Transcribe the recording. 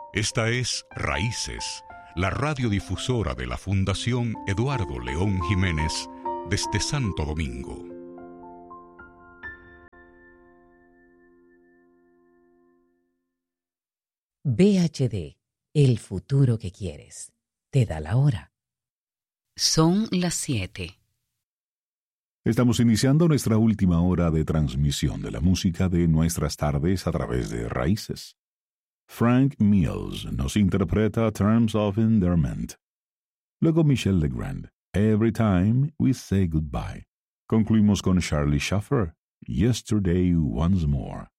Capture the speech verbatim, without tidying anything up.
Esta es Raíces, la radiodifusora de la Fundación Eduardo León Jiménez desde Santo Domingo. V H D, el futuro que quieres. Te da la hora. Son las siete. Estamos iniciando nuestra última hora de transmisión de la música de nuestras tardes a través de Raíces. Frank Mills nos interpreta Terms of Endearment. Luego Michel Legrand, Every Time We Say Goodbye. Concluimos con Charlie Schaeffer, Yesterday Once More.